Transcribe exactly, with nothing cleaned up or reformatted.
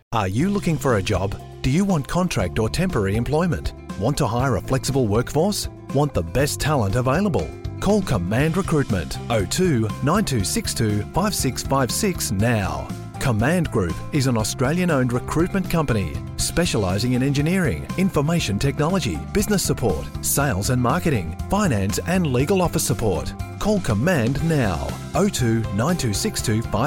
Are you looking for a job? Do you want contract or temporary employment? Want to hire a flexible workforce? Want the best talent available? Call Command Recruitment oh two nine two six two five six five six now. Command Group is an Australian-owned recruitment company specialising in engineering, information technology, business support, sales and marketing, finance and legal office support. Call Command now. oh two nine two six two five